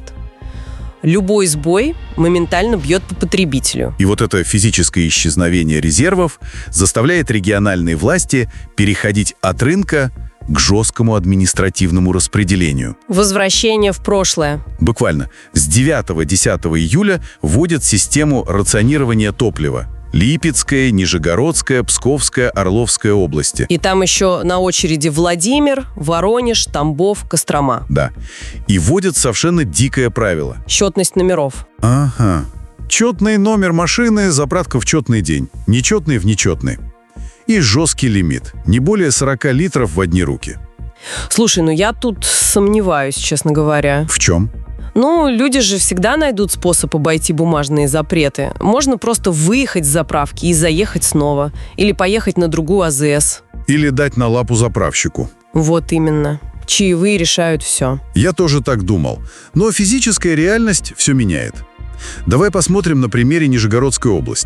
Любой сбой моментально бьет по потребителю. И вот это физическое исчезновение резервов заставляет региональные власти переходить от рынка к жесткому административному распределению. Возвращение в прошлое. Буквально с девятого-десятого июля вводят систему рационирования топлива. Липецкая, Нижегородская, Псковская, Орловская области. И там еще на очереди Владимир, Воронеж, Тамбов, Кострома. Да. И вводят совершенно дикое правило. Счетность номеров. Ага. Четный номер машины, заправка в четный день. Нечетный в нечетный. И жесткий лимит. Не более сорок литров в одни руки. Слушай, ну я тут сомневаюсь, честно говоря. В чем? Ну, люди же всегда найдут способ обойти бумажные запреты. Можно просто выехать с заправки и заехать снова. Или поехать на другую АЗС. Или дать на лапу заправщику. Вот именно. Чаевые решают все. Я тоже так думал. Но физическая реальность все меняет. Давай посмотрим на примере Нижегородской области.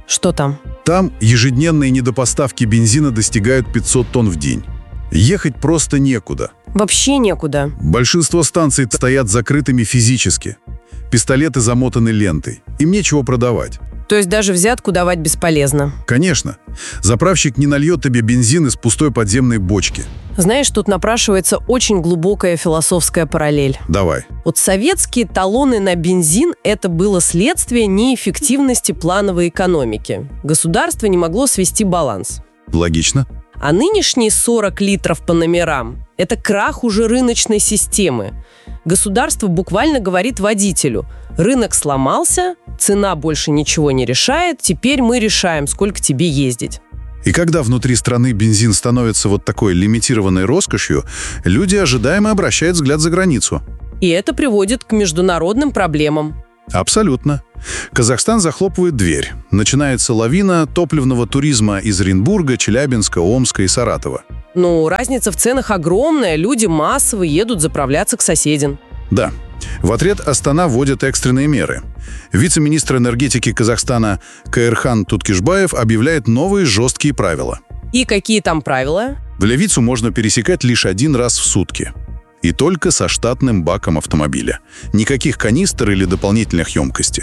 Что там? Там ежедневные недопоставки бензина достигают пятьсот тонн в день. Ехать просто некуда. Вообще некуда. Большинство станций стоят закрытыми физически. Пистолеты замотаны лентой. Им нечего продавать. То есть даже взятку давать бесполезно? Конечно. Заправщик не нальет тебе бензин из пустой подземной бочки. Знаешь, тут напрашивается очень глубокая философская параллель. Давай. Вот советские талоны на бензин – это было следствие неэффективности плановой экономики. Государство не могло свести баланс. Логично. А нынешние сорок литров по номерам – это крах уже рыночной системы. Государство буквально говорит водителю: рынок сломался, цена больше ничего не решает, теперь мы решаем, сколько тебе ездить. И когда внутри страны бензин становится вот такой лимитированной роскошью, люди ожидаемо обращают взгляд за границу. И это приводит к международным проблемам. Абсолютно. Казахстан захлопывает дверь. Начинается лавина топливного туризма из Оренбурга, Челябинска, Омска и Саратова. Ну, разница в ценах огромная, люди массово едут заправляться к соседям. Да. В ответ Астана вводит экстренные меры. Вице-министр энергетики Казахстана Каирхан Туткишбаев объявляет новые жесткие правила. И какие там правила? Влевицу можно пересекать лишь один раз в сутки. И только со штатным баком автомобиля. Никаких канистр или дополнительных емкостей.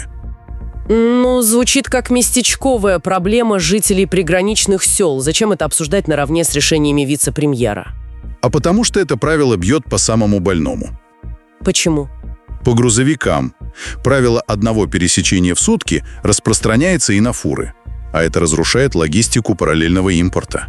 Ну, звучит как местечковая проблема жителей приграничных сел. Зачем это обсуждать наравне с решениями вице-премьера? А потому что это правило бьет по самому больному. Почему? По грузовикам. Правило одного пересечения в сутки распространяется и на фуры. А это разрушает логистику параллельного импорта.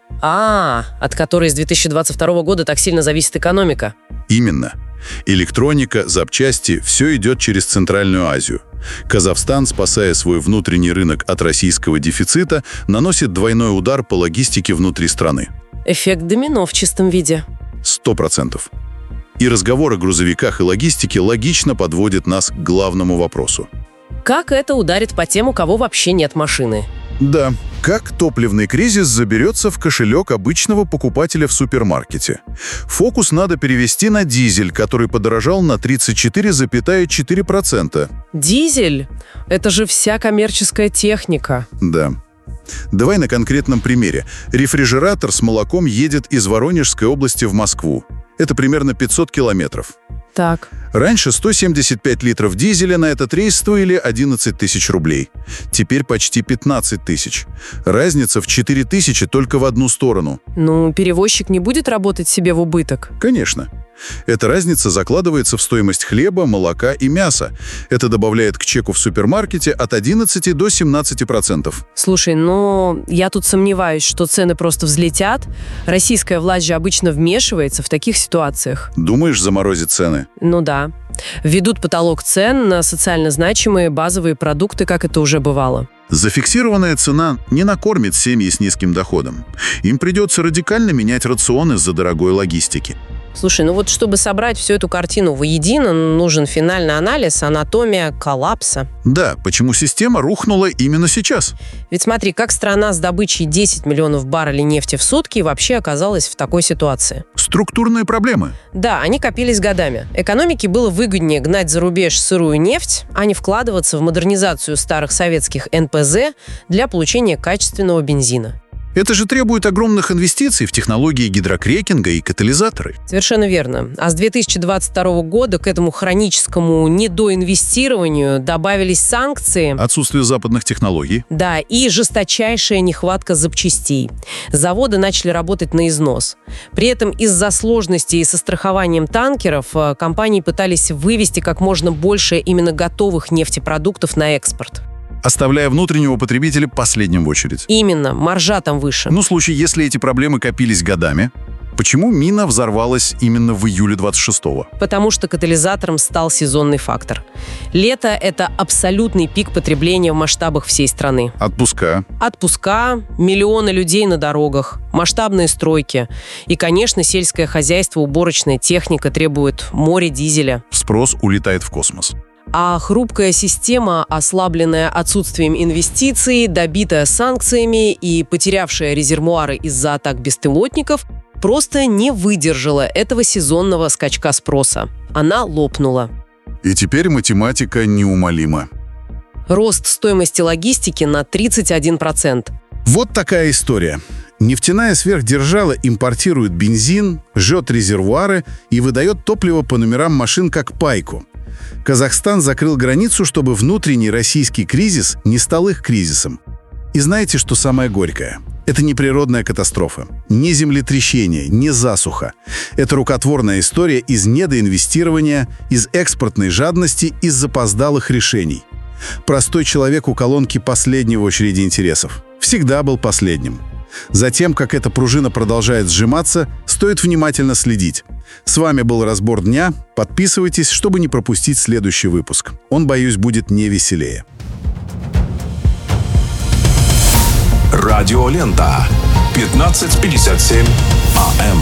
А, от которой с две тысячи двадцать второго года так сильно зависит экономика. Именно. Электроника, запчасти – все идет через Центральную Азию. Казахстан, спасая свой внутренний рынок от российского дефицита, наносит двойной удар по логистике внутри страны. Эффект домино в чистом виде. Сто процентов. И разговор о грузовиках и логистике логично подводит нас к главному вопросу. Как это ударит по тем, у кого вообще нет машины? Да. Как топливный кризис заберется в кошелек обычного покупателя в супермаркете? Фокус надо перевести на дизель, который подорожал на тридцать четыре целых четыре десятых процента. Дизель? Это же вся коммерческая техника. Да. Давай на конкретном примере. Рефрижератор с молоком едет из Воронежской области в Москву. Это примерно пятьсот километров. Так. Раньше сто семьдесят пять литров дизеля на этот рейс стоили одиннадцать тысяч рублей. Теперь почти пятнадцать тысяч. Разница в четыре тысячи только в одну сторону. Ну, перевозчик не будет работать себе в убыток? Конечно. Эта разница закладывается в стоимость хлеба, молока и мяса. Это добавляет к чеку в супермаркете от одиннадцати до семнадцати процентов. Слушай, но я тут сомневаюсь, что цены просто взлетят. Российская власть же обычно вмешивается в таких ситуациях. Думаешь, заморозит цены? Ну да. Введут потолок цен на социально значимые базовые продукты, как это уже бывало. Зафиксированная цена не накормит семьи с низким доходом. Им придется радикально менять рацион из-за дорогой логистики. Слушай, ну вот чтобы собрать всю эту картину воедино, нужен финальный анализ, анатомия коллапса. Да, почему система рухнула именно сейчас? Ведь смотри, как страна с добычей десять миллионов баррелей нефти в сутки вообще оказалась в такой ситуации. Структурные проблемы. Да, они копились годами. Экономике было выгоднее гнать за рубеж сырую нефть, а не вкладываться в модернизацию старых советских эн пэ зэ для получения качественного бензина. Это же требует огромных инвестиций в технологии гидрокрекинга и катализаторы. Совершенно верно. А с две тысячи двадцать второго года к этому хроническому недоинвестированию добавились санкции. Отсутствие западных технологий. Да, и жесточайшая нехватка запчастей. Заводы начали работать на износ. При этом из-за сложностей со страхованием танкеров компании пытались вывести как можно больше именно готовых нефтепродуктов на экспорт. Оставляя внутреннего потребителя последним в очередь. Именно, маржа там выше. Ну, в случае, если эти проблемы копились годами, почему мина взорвалась именно в июле двадцать шестого? Потому что катализатором стал сезонный фактор. Лето – это абсолютный пик потребления в масштабах всей страны. Отпуска. Отпуска, миллионы людей на дорогах, масштабные стройки. И, конечно, сельское хозяйство, уборочная техника требует моря дизеля. Спрос улетает в космос. А хрупкая система, ослабленная отсутствием инвестиций, добитая санкциями и потерявшая резервуары из-за атак беспилотников, просто не выдержала этого сезонного скачка спроса. Она лопнула. И теперь математика неумолима. Рост стоимости логистики на тридцать один процент. Вот такая история. Нефтяная сверхдержава импортирует бензин, жжет резервуары и выдает топливо по номерам машин как пайку. Казахстан закрыл границу, чтобы внутренний российский кризис не стал их кризисом. И знаете, что самое горькое? Это не природная катастрофа, не землетрясение, не засуха. Это рукотворная история из недоинвестирования, из экспортной жадности, из запоздалых решений. Простой человек у колонки последней в очереди интересов. Всегда был последним. За тем, как эта пружина продолжает сжиматься, стоит внимательно следить. С вами был «Разбор дня». Подписывайтесь, чтобы не пропустить следующий выпуск. Он, боюсь, будет не веселее. Радиолента. пятнадцать пятьдесят семь АМ.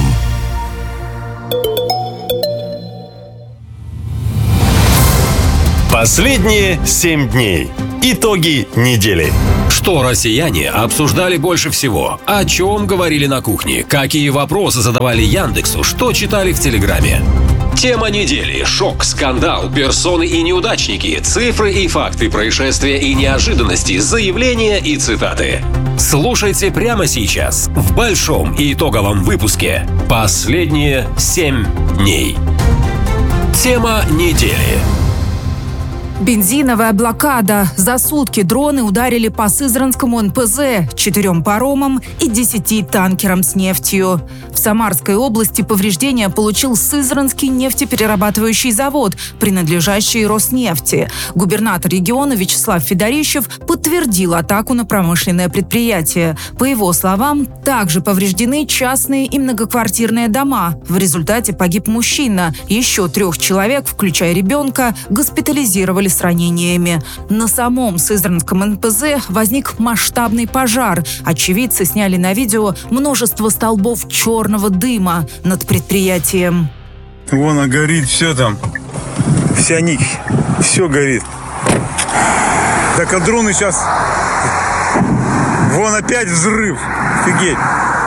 Последние семь дней. Итоги недели. Что россияне обсуждали больше всего? О чем говорили на кухне? Какие вопросы задавали Яндексу? Что читали в Телеграме? Тема недели. Шок, скандал, персоны и неудачники, цифры и факты, происшествия и неожиданности, заявления и цитаты. Слушайте прямо сейчас в большом и итоговом выпуске «Последние семь дней». Тема недели. Бензиновая блокада. За сутки дроны ударили по Сызранскому эн пэ зэ, четырем паромам и десяти танкерам с нефтью. В Самарской области повреждения получил Сызранский нефтеперерабатывающий завод, принадлежащий Роснефти. Губернатор региона Вячеслав Федорищев подтвердил атаку на промышленное предприятие. По его словам, также повреждены частные и многоквартирные дома. В результате погиб мужчина. Еще трех человек, включая ребенка, госпитализировали с ранениями. На самом Сызранском эн пэ зэ возник масштабный пожар. Очевидцы сняли на видео множество столбов черного дыма над предприятием. Вон, а горит все там. Вся нить. Все горит. Так, а дроны сейчас... Вон опять взрыв. Офигеть.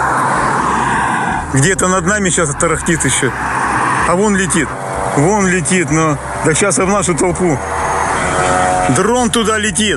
Где-то над нами сейчас тарахтит еще. А вон летит. Вон летит, но... Да сейчас и в нашу толпу. Дрон туда летит.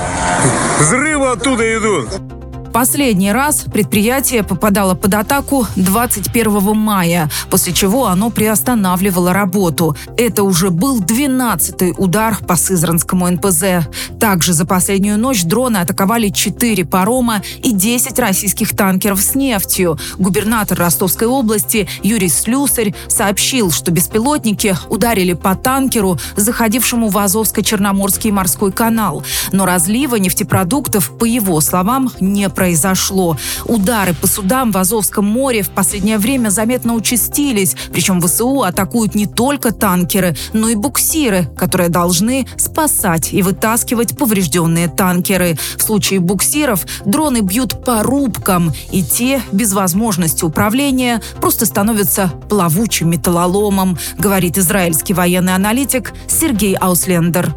Взрывы оттуда идут. Последний раз предприятие попадало под атаку двадцать первого мая, после чего оно приостанавливало работу. Это уже был двенадцатый удар по Сызранскому эн пэ зэ. Также за последнюю ночь дроны атаковали четыре парома и десять российских танкеров с нефтью. Губернатор Ростовской области Юрий Слюсарь сообщил, что беспилотники ударили по танкеру, заходившему в Азовско-Черноморский морской канал. Но разлива нефтепродуктов, по его словам, не произошло. Удары по судам в Азовском море в последнее время заметно участились. Причем вэ эс у атакуют не только танкеры, но и буксиры, которые должны спасать и вытаскивать поврежденные танкеры. В случае буксиров дроны бьют по рубкам, и те без возможности управления просто становятся плавучим металлоломом, говорит израильский военный аналитик Сергей Ауслендер.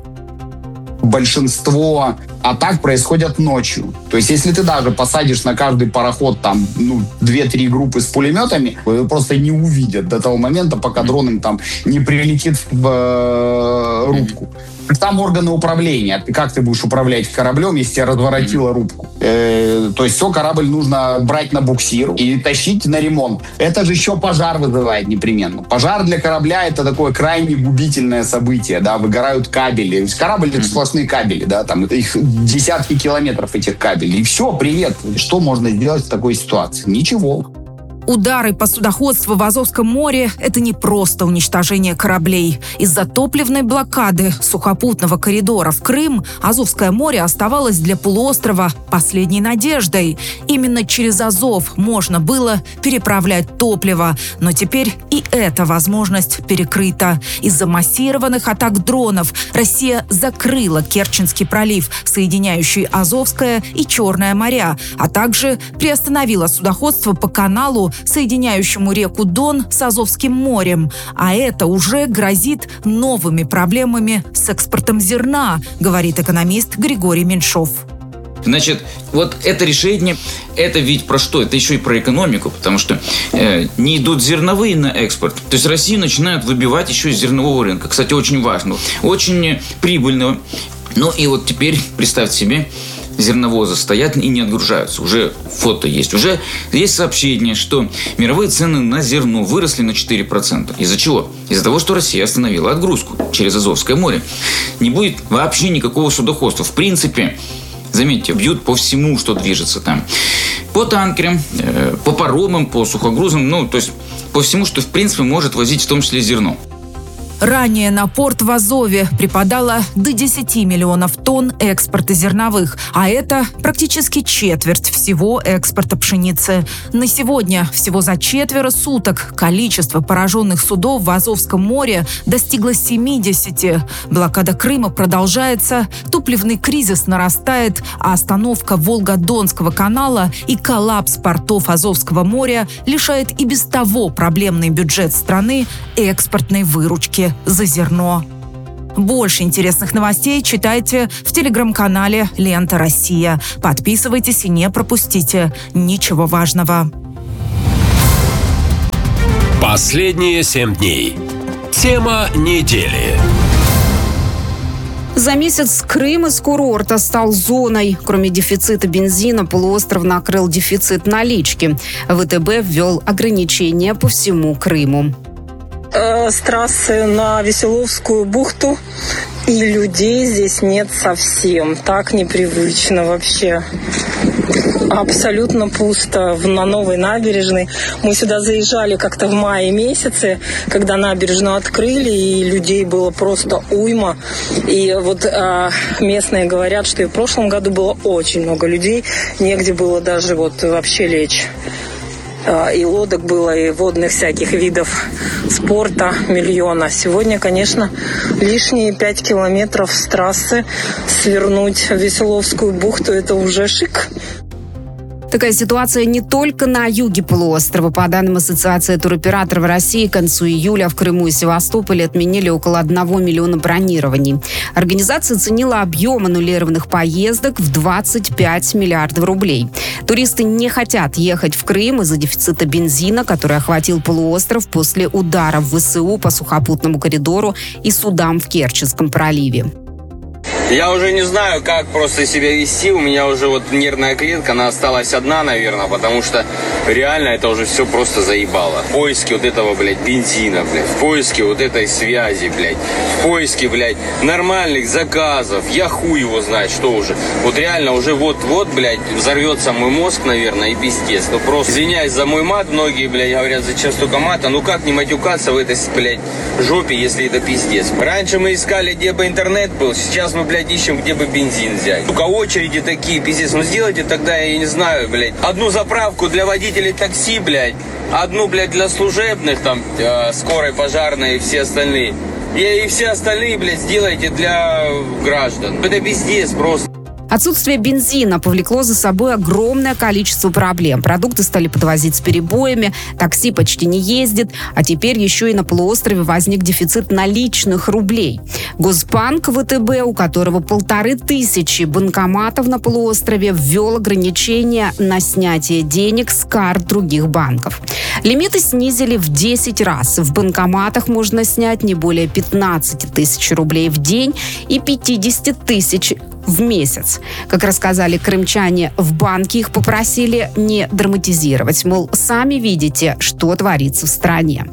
Большинство атак происходят ночью. То есть, если ты даже посадишь на каждый пароход там, ну, две-три группы с пулеметами, его просто не увидят до того момента, пока дрон им там не прилетит в э, рубку. Там органы управления. Ты как ты будешь управлять кораблем, если тебя разворотило рубку? Э, то есть все, корабль нужно брать на буксир и тащить на ремонт. Это же еще пожар вызывает непременно. Пожар для корабля — это такое крайне губительное событие. Да? Выгорают кабели. Корабль — это сплошные кабели. Да? Там, их десятки километров этих кабелей. И все, привет. Что можно сделать в такой ситуации? Ничего. Удары по судоходству в Азовском море – это не просто уничтожение кораблей. Из-за топливной блокады сухопутного коридора в Крым Азовское море оставалось для полуострова последней надеждой. Именно через Азов можно было переправлять топливо. Но теперь и эта возможность перекрыта. Из-за массированных атак дронов Россия закрыла Керченский пролив, соединяющий Азовское и Черное моря, а также приостановила судоходство по каналу, соединяющему реку Дон с Азовским морем. А это уже грозит новыми проблемами с экспортом зерна, говорит экономист Григорий Меньшов. Значит, вот это решение, это ведь про что? Это еще и про экономику, потому что э, не идут зерновые на экспорт. То есть Россию начинают выбивать еще из зернового рынка. Кстати, очень важного, очень прибыльного. Ну и вот теперь представьте себе, зерновозы стоят и не отгружаются. Уже фото есть. Уже есть сообщение, что мировые цены на зерно выросли на четыре процента. Из-за чего? Из-за того, что Россия остановила отгрузку через Азовское море. Не будет вообще никакого судоходства. В принципе, заметьте, бьют по всему, что движется там. По танкерам, э, по паромам, по сухогрузам. Ну, то есть по всему, что в принципе может возить в том числе зерно. Ранее на порт в Азове припадало до десяти миллионов тонн экспорта зерновых, а это практически четверть всего экспорта пшеницы. На сегодня всего за четверо суток количество пораженных судов в Азовском море достигло семидесяти. Блокада Крыма продолжается, топливный кризис нарастает, а остановка Волго-Донского канала и коллапс портов Азовского моря лишает и без того проблемный бюджет страны экспортной выручки за зерно. Больше интересных новостей читайте в телеграм-канале «Лента Россия». Подписывайтесь и не пропустите ничего важного. Последние семь дней. Тема недели. За месяц Крым из курорта стал зоной. Кроме дефицита бензина, полуостров накрыл дефицит налички. ВТБ ввел ограничения по всему Крыму. С трассы на Веселовскую бухту, и людей здесь нет совсем. Так непривычно вообще. Абсолютно пусто на новой набережной. Мы сюда заезжали как-то в мае месяце, когда набережную открыли, и людей было просто уйма. И вот а, местные говорят, что и в прошлом году было очень много людей. Негде было даже вот вообще лечь. И лодок было, и водных всяких видов спорта миллиона. Сегодня, конечно, лишние пять километров с трассы свернуть в Веселовскую бухту – это уже шик. Такая ситуация не только на юге полуострова. По данным Ассоциации туроператоров России, к концу июля в Крыму и Севастополе отменили около одного миллиона бронирований. Организация оценила объем аннулированных поездок в двадцать пять миллиардов рублей. Туристы не хотят ехать в Крым из-за дефицита бензина, который охватил полуостров после удара в ВСУ по сухопутному коридору и судам в Керченском проливе. Я уже не знаю, как просто себя вести. У меня уже вот нервная клетка, она осталась одна, наверное, потому что реально это уже все просто заебало. В поиске вот этого, блядь, бензина, блядь, в поиске вот этой связи, блядь, в поиске, блядь, нормальных заказов. Я хуй его знает, что уже. Вот реально уже вот-вот, блядь, взорвется мой мозг, наверное, и пиздец. Ну просто извиняюсь за мой мат, многие, блядь, говорят, зачем столько мата. Ну как не матюкаться в этой, блядь, жопе, если это пиздец. Раньше мы искали, где бы интернет был, сейчас мы, блядь, ищем, где бы бензин взять. Сука, очереди такие, пиздец. Ну сделайте тогда, я не знаю, блядь, одну заправку для водителей такси, блядь, одну, блядь, для служебных, там, э, скорой, пожарной и все остальные. И, и все остальные, блядь, сделайте для граждан. Это пиздец просто. Отсутствие бензина повлекло за собой огромное количество проблем. Продукты стали подвозить с перебоями, такси почти не ездит, а теперь еще и на полуострове возник дефицит наличных рублей. Госбанк ВТБ, у которого полторы тысячи банкоматов на полуострове, ввел ограничения на снятие денег с карт других банков. Лимиты снизили в десять раз. В банкоматах можно снять не более пятнадцать тысяч рублей в день и пятьдесят тысяч в месяц. Как рассказали крымчане, в банке их попросили не драматизировать. Мол, сами видите, что творится в стране.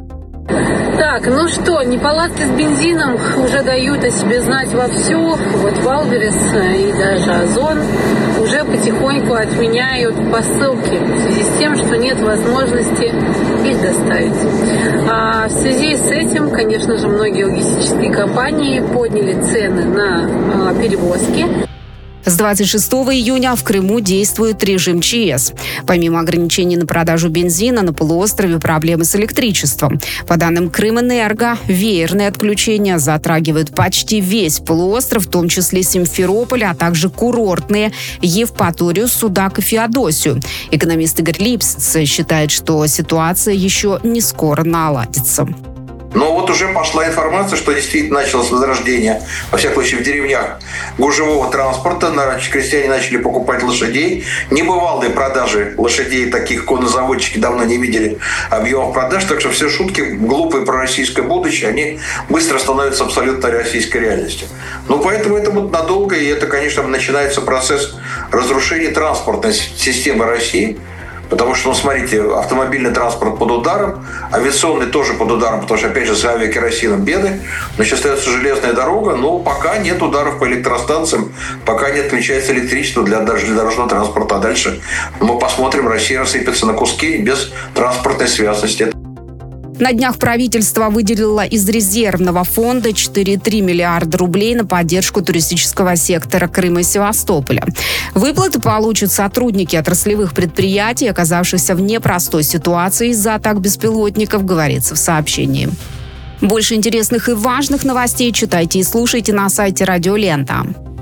Так, ну что, неполадки с бензином уже дают о себе знать вовсю. Вот Валберес и даже Озон уже потихоньку отменяют посылки в связи с тем, что нет возможности их доставить. А в связи с этим, конечно же, многие логистические компании подняли цены на а, перевозки. С двадцать шестого июня в Крыму действует режим ЧС. Помимо ограничений на продажу бензина, на полуострове проблемы с электричеством. По данным Крымэнерго, веерные отключения затрагивают почти весь полуостров, в том числе Симферополь, а также курортные Евпаторию, Судак и Феодосию. Экономист Игорь Липсиц считает, что ситуация еще не скоро наладится. Но вот уже пошла информация, что действительно началось возрождение, во всяком случае, в деревнях гужевого транспорта. Крестьяне начали покупать лошадей. Небывалые продажи лошадей, таких коннозаводчики давно не видели объемов продаж. Так что все шутки глупые про российское будущее, они быстро становятся абсолютно российской реальностью. Ну, поэтому это вот надолго, и это, конечно, начинается процесс разрушения транспортной системы России. Потому что, ну, смотрите, автомобильный транспорт под ударом, авиационный тоже под ударом, потому что, опять же, с авиакеросином беды. Значит, остается железная дорога, но пока нет ударов по электростанциям, пока не отключается электричество для, даже для дорожного транспорта. А дальше мы посмотрим, Россия рассыпется на куски без транспортной связности. На днях правительство выделило из резервного фонда четыре целых три миллиарда рублей на поддержку туристического сектора Крыма и Севастополя. Выплаты получат сотрудники отраслевых предприятий, оказавшихся в непростой ситуации из-за атак беспилотников, говорится в сообщении. Больше интересных и важных новостей читайте и слушайте на сайте Радио Лента.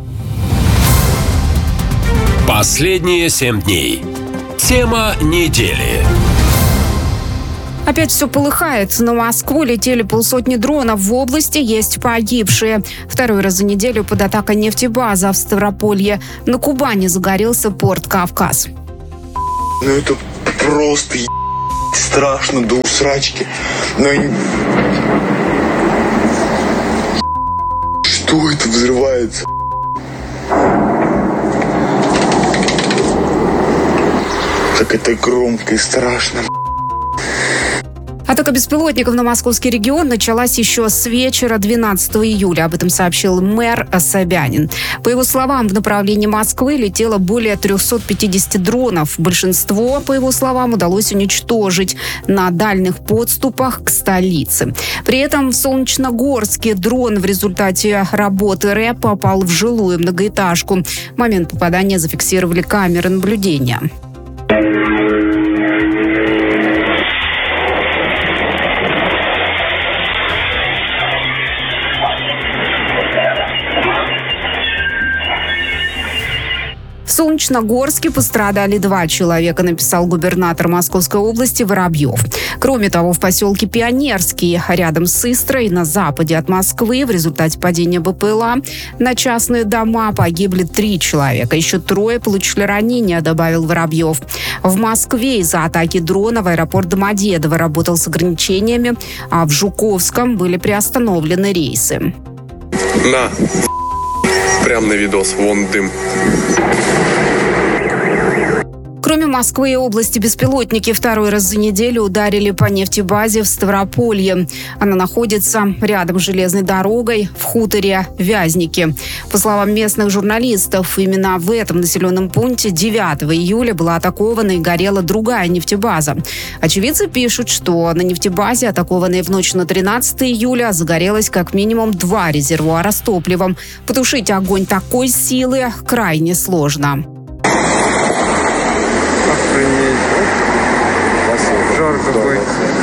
Последние семь дней. Тема недели. Опять все полыхает. На Москву летели полсотни дронов. В области есть погибшие. Второй раз за неделю под атакой нефтебаза в Ставрополье. На Кубани загорелся порт Кавказ. Ну это просто е... страшно до усрачки. Но... Что это взрывается? Как это громко и страшно. Атака беспилотников на московский регион началась еще с вечера двенадцатого июля. Об этом сообщил мэр Собянин. По его словам, в направлении Москвы летело более триста пятьдесят дронов. Большинство, по его словам, удалось уничтожить на дальних подступах к столице. При этом в Солнечногорске дрон в результате работы РЭП попал в жилую многоэтажку. Момент попадания зафиксировали камеры наблюдения. В Солнечногорске пострадали два человека, написал губернатор Московской области Воробьев. Кроме того, в поселке Пионерский, рядом с Истрой, на западе от Москвы, в результате падения БПЛА на частные дома погибли три человека. Еще трое получили ранения, добавил Воробьев. В Москве из-за атаки дрона в аэропорт Домодедово работал с ограничениями, а в Жуковском были приостановлены рейсы. На, прям на видос, вон дым. Кроме Москвы и области, беспилотники второй раз за неделю ударили по нефтебазе в Ставрополье. Она находится рядом с железной дорогой в хуторе Вязники. По словам местных журналистов, именно в этом населенном пункте девятого июля была атакована и горела другая нефтебаза. Очевидцы пишут, что на нефтебазе, атакованной в ночь на тринадцатое июля, загорелось как минимум два резервуара с топливом. Потушить огонь такой силы крайне сложно. Жар какой.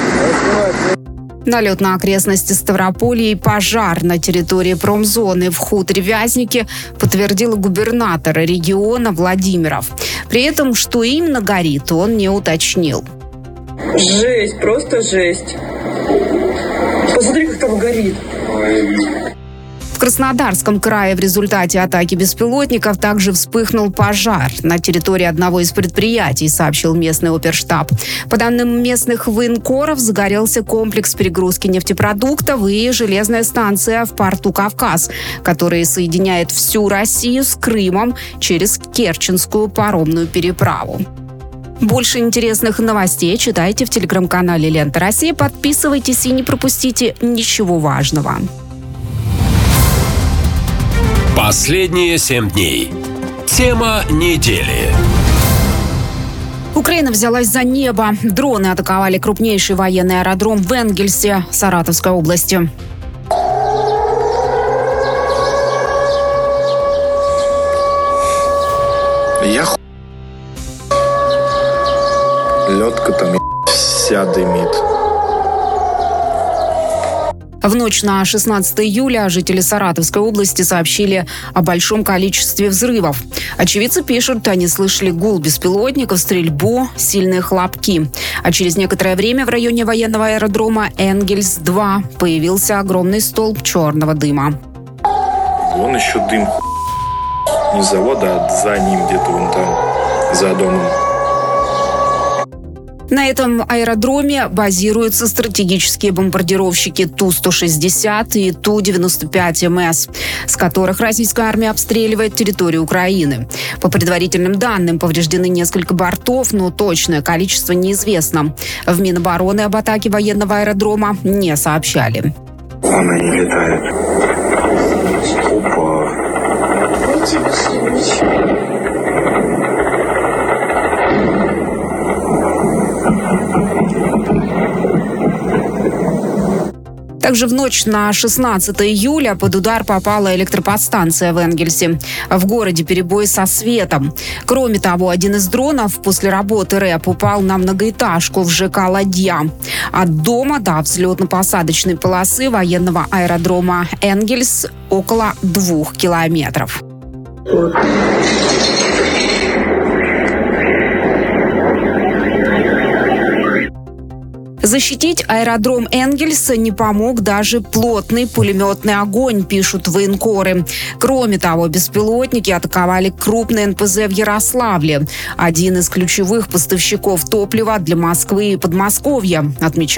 Налет на окрестности Ставрополья и пожар на территории промзоны в хуторе Вязники подтвердил губернатор региона Владимиров. При этом, что именно горит, он не уточнил. Жесть, просто жесть. Посмотри, как там горит. В Краснодарском крае в результате атаки беспилотников также вспыхнул пожар на территории одного из предприятий, сообщил местный оперштаб. По данным местных военкоров, загорелся комплекс перегрузки нефтепродуктов и железная станция в порту Кавказ, которая соединяет всю Россию с Крымом через Керченскую паромную переправу. Больше интересных новостей читайте в телеграм-канале «Лента России». Подписывайтесь и не пропустите ничего важного. Последние семь дней. Тема недели. Украина взялась за небо. Дроны атаковали крупнейший военный аэродром в Энгельсе, Саратовской области. Я ху... Лёдка там вся дымит. В ночь на шестнадцатое июля жители Саратовской области сообщили о большом количестве взрывов. Очевидцы пишут, они слышали гул беспилотников, стрельбу, сильные хлопки. А через некоторое время в районе военного аэродрома Энгельс-два появился огромный столб черного дыма. Вон еще дым. Не с завода, а за ним где-то вон там, за домом. На этом аэродроме базируются стратегические бомбардировщики Ту сто шестьдесят и Ту девяносто пять эм эс, с которых российская армия обстреливает территорию Украины. По предварительным данным, повреждены несколько бортов, но точное количество неизвестно. В Минобороны об атаке военного аэродрома не сообщали. Она не летает. Опа. Также в ночь на шестнадцатое июля под удар попала электроподстанция в Энгельсе. В городе перебои со светом. Кроме того, один из дронов после работы РЭП упал на многоэтажку в ЖК «Ладья». От дома до взлетно-посадочной полосы военного аэродрома Энгельс около двух километров. Защитить аэродром Энгельса не помог даже плотный пулеметный огонь, пишут военкоры. Кроме того, беспилотники атаковали крупный эн пэ зэ в Ярославле. Один из ключевых поставщиков топлива для Москвы и Подмосковья, отмечают